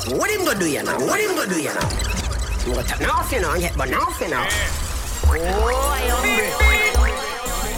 What him go do you now? What him go do you now? You go turn off you know and get burn off you know. Oh, I hungry.